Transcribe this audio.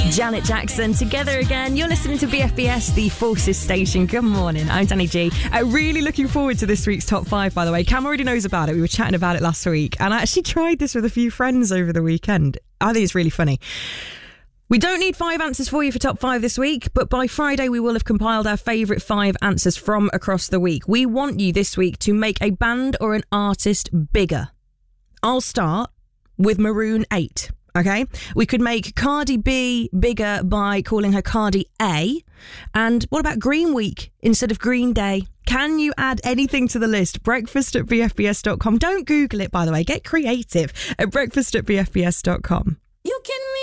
Janet Jackson, Together Again. You're listening to BFBS, the Forces Station. Good morning, I'm Danny G. Really looking forward to this week's Top 5, by the way. Cam already knows about it. We were chatting about it last week. And I actually tried this with a few friends over the weekend. I think it's really funny. We don't need 5 answers for you for Top 5 this week, but by Friday we will have compiled our favourite 5 answers from across the week. We want you this week to make a band or an artist bigger. I'll start with Maroon 8. Okay, we could make Cardi B bigger by calling her Cardi A. And what about Green Week instead of Green Day? Can you add anything to the list? breakfast@bfbs.com. Don't Google it, by the way. Get creative at breakfast@bfbs.com. You can